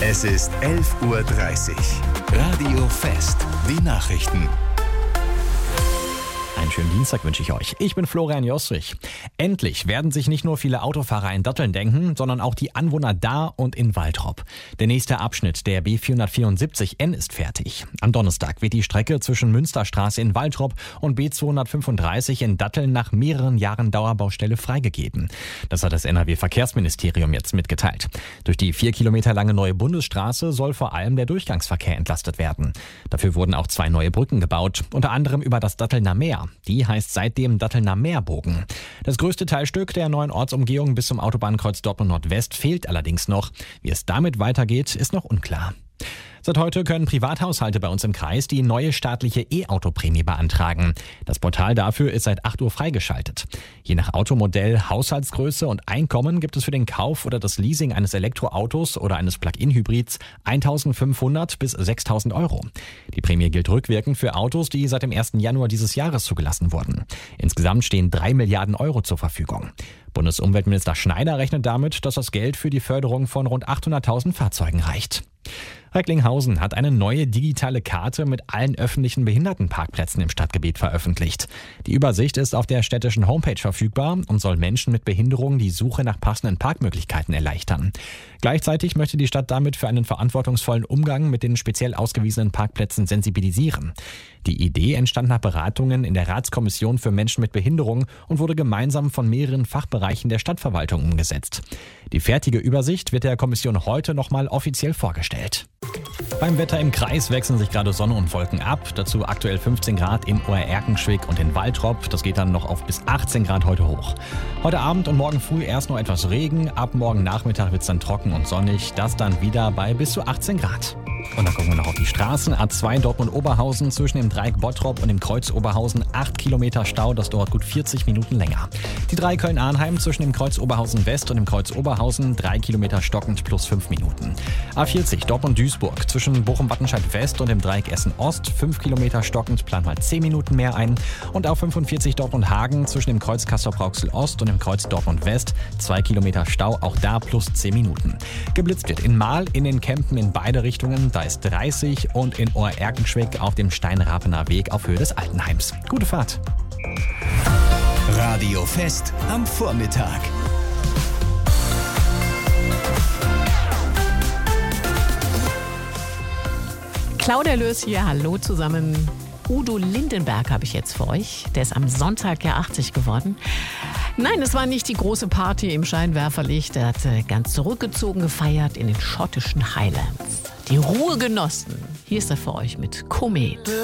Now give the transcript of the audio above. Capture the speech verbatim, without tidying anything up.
Es ist elf Uhr dreißig. Radio Fest. Die Nachrichten. Einen schönen Dienstag wünsche ich euch. Ich bin Florian Jostrich. Endlich werden sich nicht nur viele Autofahrer in Datteln denken, sondern auch die Anwohner da und in Waltrop. Der nächste Abschnitt der B vierhundertvierundsiebzig N ist fertig. Am Donnerstag wird die Strecke zwischen Münsterstraße in Waltrop und B zweihundertfünfunddreißig in Datteln nach mehreren Jahren Dauerbaustelle freigegeben. Das hat das N R W-Verkehrsministerium jetzt mitgeteilt. Durch die vier Kilometer lange neue Bundesstraße soll vor allem der Durchgangsverkehr entlastet werden. Dafür wurden auch zwei neue Brücken gebaut, unter anderem über das Dattelner Meer. Die heißt seitdem Dattelner Meerbogen. Das größte Teilstück der neuen Ortsumgehung bis zum Autobahnkreuz Dortmund Nordwest fehlt allerdings noch. Wie es damit weitergeht, ist noch unklar. Seit heute können Privathaushalte bei uns im Kreis die neue staatliche E-Auto-Prämie beantragen. Das Portal dafür ist seit acht Uhr freigeschaltet. Je nach Automodell, Haushaltsgröße und Einkommen gibt es für den Kauf oder das Leasing eines Elektroautos oder eines Plug-in-Hybrids eintausendfünfhundert bis sechstausend Euro. Die Prämie gilt rückwirkend für Autos, die seit dem ersten Januar dieses Jahres zugelassen wurden. Insgesamt stehen drei Milliarden Euro zur Verfügung. Bundesumweltminister Schneider rechnet damit, dass das Geld für die Förderung von rund achthunderttausend Fahrzeugen reicht. Recklinghausen hat eine neue digitale Karte mit allen öffentlichen Behindertenparkplätzen im Stadtgebiet veröffentlicht. Die Übersicht ist auf der städtischen Homepage verfügbar und soll Menschen mit Behinderung die Suche nach passenden Parkmöglichkeiten erleichtern. Gleichzeitig möchte die Stadt damit für einen verantwortungsvollen Umgang mit den speziell ausgewiesenen Parkplätzen sensibilisieren. Die Idee entstand nach Beratungen in der Ratskommission für Menschen mit Behinderung und wurde gemeinsam von mehreren Fachbereichen der Stadtverwaltung umgesetzt. Die fertige Übersicht wird der Kommission heute nochmal offiziell vorgestellt. Beim Wetter im Kreis wechseln sich gerade Sonne und Wolken ab. Dazu aktuell fünfzehn Grad in Oer-Erkenschwick und in Waltrop. Das geht dann noch auf bis achtzehn Grad heute hoch. Heute Abend und morgen früh erst noch etwas Regen. Ab morgen Nachmittag wird es dann trocken und sonnig. Das dann wieder bei bis zu achtzehn Grad. Und dann gucken wir noch auf die Straßen. A zwei Dortmund-Oberhausen zwischen dem Dreieck Bottrop und dem Kreuz Oberhausen acht Kilometer Stau. Das dauert gut vierzig Minuten länger. Die drei Köln-Arnheim zwischen dem Kreuz Oberhausen West und dem Kreuz Oberhausen drei Kilometer stockend plus fünf Minuten. A vierzig Dortmund-Duisburg zwischen Bochum-Wattenscheid West und dem Dreieck Essen Ost fünf Kilometer stockend, plant mal zehn Minuten mehr ein. Und A fünfundvierzig Dortmund-Hagen zwischen dem Kreuz Castrop-Rauxel Ost und dem Kreuz Dortmund West zwei Kilometer Stau, auch da plus zehn Minuten. Geblitzt wird in Mahl, in den Campen in beide Richtungen, da ist dreißig, und in Oer-Erkenschwick auf dem Steinrapener Weg auf Höhe des Altenheims. Gute Fahrt. Radio Fest am Vormittag. Claudia Lös hier, hallo zusammen. Udo Lindenberg habe ich jetzt für euch. Der ist am Sonntag ja achtzig geworden. Nein, es war nicht die große Party im Scheinwerferlicht. Er hat ganz zurückgezogen gefeiert in den schottischen Highlands. Die Ruhe genossen. Hier ist er für euch mit Komet.